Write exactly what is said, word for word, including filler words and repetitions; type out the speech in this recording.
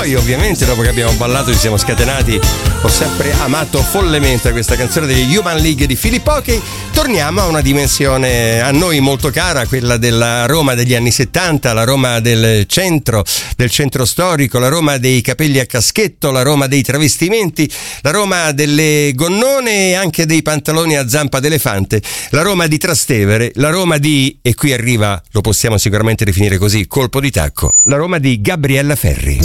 poi ovviamente dopo che abbiamo ballato ci siamo scatenati, ho sempre amato follemente questa canzone degli Human League di Filippo Ockey. Torniamo a una dimensione a noi molto cara, quella della Roma degli anni settanta, la Roma del centro, del centro storico, la Roma dei capelli a caschetto, la Roma dei travestimenti, la Roma delle gonnone e anche dei pantaloni a zampa d'elefante, la Roma di Trastevere, la Roma di, e qui arriva, lo possiamo sicuramente definire così, colpo di tacco, la Roma di Gabriella Ferri.